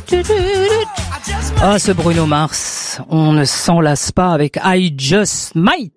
Ah, ce Bruno Mars, on ne s'en lasse pas avec I Just Might.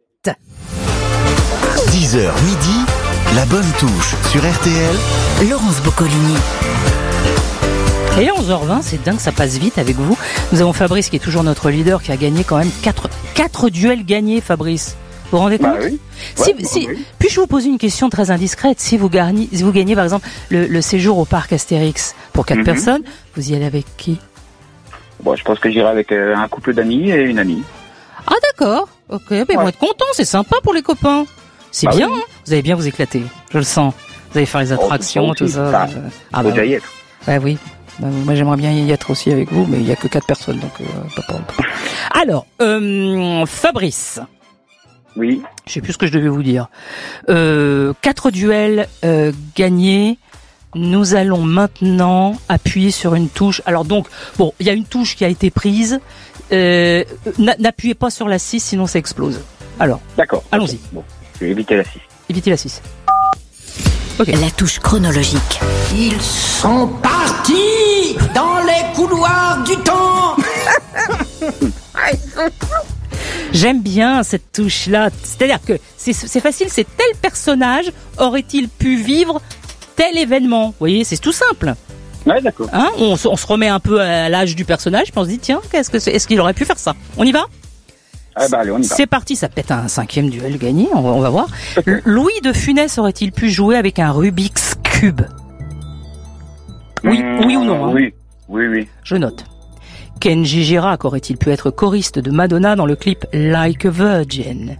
10h midi, la bonne touche sur RTL. Laurence Boccolini. Et 11h20, c'est dingue, ça passe vite avec vous. Nous avons Fabrice qui est toujours notre leader, qui a gagné quand même 4 duels gagnés, Fabrice. Vous vous rendez compte? Oui. Puis-je vous poser une question très indiscrète? Si vous gagnez par exemple le séjour au parc Astérix pour 4 personnes, vous y allez avec qui? Bon, je pense que j'irai avec un couple d'amis et une amie. Ah d'accord, ok, mais ils vont être contents, c'est sympa pour les copains. C'est bien, oui. hein, vous allez bien vous éclater, je le sens. Vous allez faire les attractions, tout ça. Faut déjà y être. Oui. Moi j'aimerais bien y être aussi avec vous, mais il n'y a que 4 personnes, donc pas. Alors, Fabrice. Oui. Je sais plus ce que je devais vous dire. 4 duels gagnés. Nous allons maintenant appuyer sur une touche. Alors donc, bon, il y a une touche qui a été prise. N'appuyez pas sur la 6, sinon ça explose. Alors, d'accord. Allons-y. Okay. Bon, je vais éviter la 6. Évitez la 6. Ok. La touche chronologique. Ils sont partis dans les couloirs du temps. J'aime bien cette touche-là. C'est-à-dire que c'est facile, c'est tel personnage aurait-il pu vivre tel événement. Vous voyez, c'est tout simple. Ouais, d'accord. Hein, on se remet un peu à l'âge du personnage, puis on se dit, tiens, est-ce qu'il aurait pu faire ça? On y va? Allez, on y va. C'est parti, ça peut être un 5e duel gagné, on va voir. Louis de Funès aurait-il pu jouer avec un Rubik's Cube? Oui ou non, hein? Oui. Je note. Kenji Girac aurait-il pu être choriste de Madonna dans le clip Like a Virgin?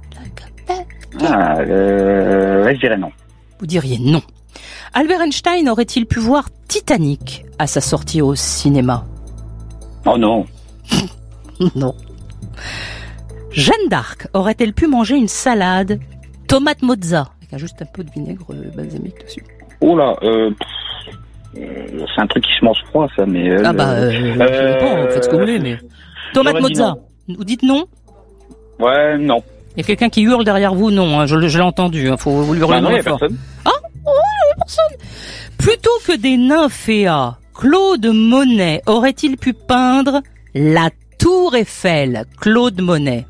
Je dirais non. Vous diriez non. Albert Einstein aurait-il pu voir Titanic à sa sortie au cinéma? Oh non. Non. Jeanne d'Arc aurait-elle pu manger une salade tomate mozza avec juste un peu de vinaigre balsamique dessus? Oh là, c'est un truc qui se mange froid, ça, mais... je sais pas, faites ce que vous voulez, mais... Tomate mozza, vous dites non? Ouais, non. Il y a quelqu'un qui hurle derrière vous? Non, hein, je l'ai entendu, hein, faut vous lui hurler non, il y a fort. personne. Ah, il y a personne. Plutôt que des nymphéas, Claude Monet aurait-il pu peindre la Tour Eiffel? Claude Monet.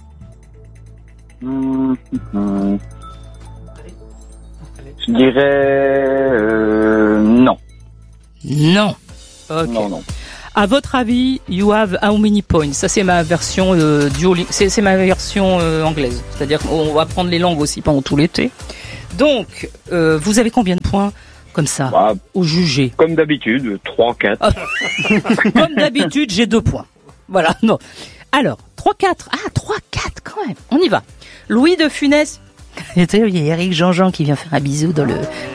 Je dirais non. Non. Ok. Non. À votre avis, you have how many points? Ça, c'est ma version Duolingo. C'est ma version anglaise. C'est-à-dire qu'on va prendre les langues aussi pendant tout l'été. Donc, vous avez combien de points comme ça au jugé? Comme d'habitude, 3, 4. Comme d'habitude, j'ai 2 points. Voilà, non. Alors, 3, 4. Ah, 3, 4 quand même. On y va. Louis de Funès. Il y a Eric Jean-Jean qui vient faire un bisou dans le...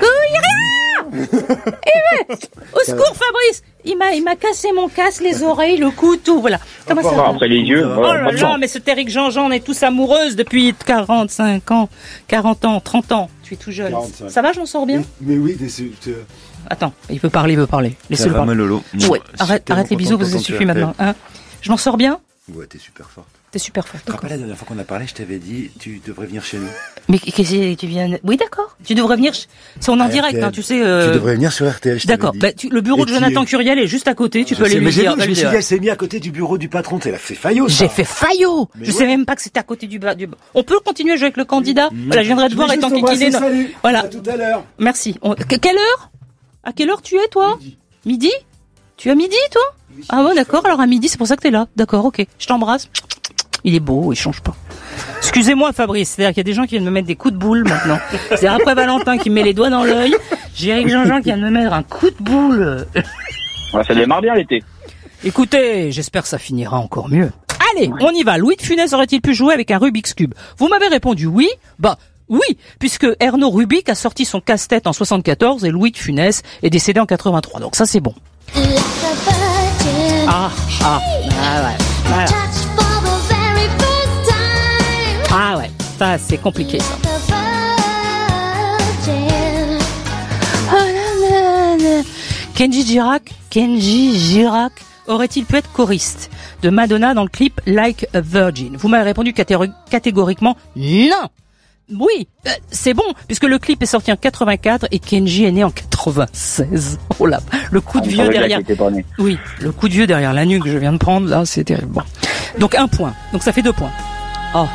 Au secours, Fabrice! Il m'a cassé mon casque, les oreilles, le cou, tout, voilà. Comment ça va? Après les yeux. Oh là là, mais cet Eric Jean-Jean, on est tous amoureuses depuis 45 ans, 40 ans, 30 ans. Tu es tout jeune. 45. Ça va, je m'en sors bien? Mais oui, Attends, il veut parler. Laissez-le parler. Lolo. Ouais, arrête les bisous, parce que ça suffit maintenant. Hein, je m'en sors bien? Ouais, t'es super forte. T'es super forte. Tu te rappelles la dernière fois qu'on a parlé, je t'avais dit, tu devrais venir chez nous. Mais qu'est-ce que tu viens... Oui, d'accord. Tu devrais venir... C'est en direct, hein, tu sais... Tu devrais venir sur RTL, je t'avais dit. D'accord. Le bureau de Jonathan Curiel est juste à côté, tu peux aller lui dire. Mais je me suis dit, elle s'est mise à côté du bureau du patron. Elle a fait Fayot, ça. J'ai fait Fayot. Je sais même pas que c'était à côté du... On peut continuer à jouer avec le candidat? Voilà, je viendrai te voir et t'enquiquiner. Salut. Voilà. À tout à l'heure. Merci. Quelle heure? À quelle heure tu es, toi? Midi? Tu es à midi, toi? Oui. Ah ouais, d'accord. Alors à midi, c'est pour ça que t'es là. D'accord, ok. Je t'embrasse. Il est beau, il change pas. Excusez-moi, Fabrice, c'est-à-dire qu'il y a des gens qui viennent me mettre des coups de boule maintenant. C'est après Valentin qui me met les doigts dans l'œil. J'ai Eric Jean-Jean qui vient de me mettre un coup de boule. Ouais, ça démarre bien l'été. Écoutez, j'espère que ça finira encore mieux. Allez, on y va. Louis de Funès aurait-il pu jouer avec un Rubik's Cube? Vous m'avez répondu oui. Oui, puisque Ernaud Rubik a sorti son casse-tête en 74 et Louis de Funès est décédé en 83. Donc ça, c'est bon. Ah ouais. Voilà. Ah ouais, ça c'est compliqué ça. Kenji Girac aurait-il pu être choriste de Madonna dans le clip Like a Virgin? Vous m'avez répondu catégoriquement non. Oui, c'est bon, puisque le clip est sorti en 84 et Kenji est né en 80. 96. Oh là, le coup de vieux regrette derrière. qu'il était pas né. Oui, le coup de vieux derrière la nuque que je viens de prendre, là, c'est terrible. Bon. Donc 1 point. Donc ça fait 2 points.